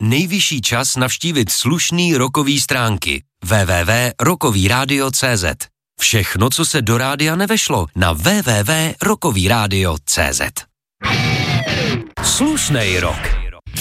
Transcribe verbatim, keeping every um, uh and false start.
nejvyšší čas navštívit slušný rockový stránky w w w tečka rockový rádio tečka c z. Všechno, co se do rádia nevešlo, na w w w tečka rockový rádio tečka c z. Slušnej rock.